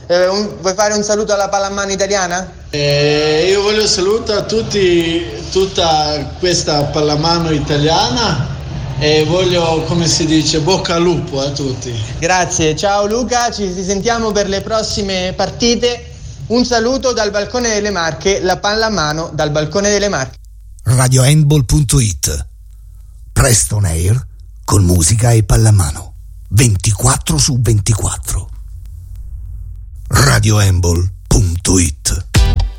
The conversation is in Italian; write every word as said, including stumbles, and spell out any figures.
Eh, un, vuoi fare un saluto alla pallamano italiana? Eh, io voglio salutare a tutti, tutta questa pallamano italiana e voglio, come si dice, bocca al lupo a tutti. Grazie, ciao Luca, ci sentiamo per le prossime partite. Un saluto dal balcone delle Marche, la pallamano dal balcone delle Marche. radio handball punto it. Presto on air con musica e pallamano ventiquattro su ventiquattro. radio handball punto it.